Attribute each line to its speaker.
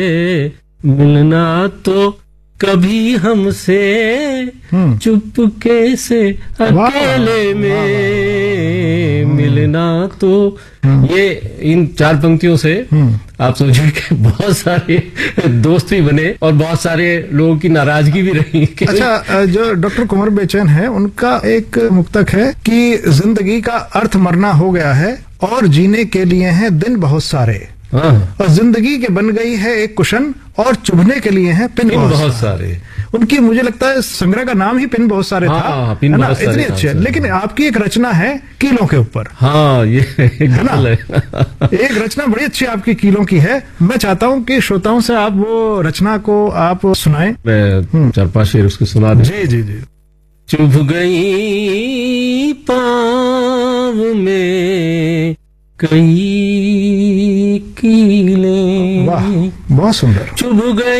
Speaker 1: मिलना तो कभी हमसे चुपके से अकेले में मिलना तो। ये इन 4 पंक्तियों से आप समझिए कि बहुत सारे दोस्त भी बने और बहुत सारे लोगों की नाराजगी भी रही।
Speaker 2: अच्छा, जो डॉक्टर कुंवर बेचैन है उनका एक मुक्तक है कि जिंदगी का अर्थ मरना हो गया है और जीने के लिए हैं दिन बहुत सारे, और जिंदगी के बन गई है एक कुशन और चुभने के लिए हैं पिन बहुत सारे। उनकी मुझे लगता है संग्रह का नाम ही पिन बहुत सारे था,
Speaker 1: पिन बहुत सारे,
Speaker 2: इतनी अच्छी है। लेकिन आपकी एक रचना है कीलों के ऊपर।
Speaker 1: हाँ, ये
Speaker 2: है ना, एक रचना बड़ी अच्छी आपकी कीलों की है। मैं चाहता हूँ कि श्रोताओं से आप वो रचना को आप सुनाएं।
Speaker 1: मैं 4-5 शेर उसको सुना दूं।
Speaker 2: जी जी जी।
Speaker 1: चुभ गई पाँव में कई कीले,
Speaker 2: वाह, बहुत सुंदर।
Speaker 1: चुभ गई